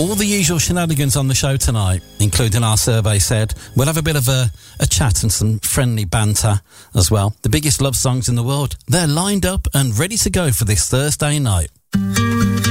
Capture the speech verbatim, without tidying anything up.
All the usual shenanigans on the show tonight, including our survey said. We'll have a bit of a, a chat and some friendly banter as well. The biggest love songs in the world, they're lined up and ready to go for this Thursday night.